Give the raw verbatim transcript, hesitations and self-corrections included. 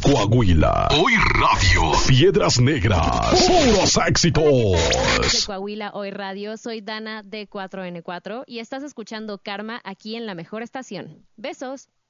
Coahuila. Hoy Radio. Piedras Negras. Puros éxitos. De Coahuila, Hoy Radio. Soy Dana de cuatro ene cuatro y estás escuchando Karma aquí en la mejor estación. Besos.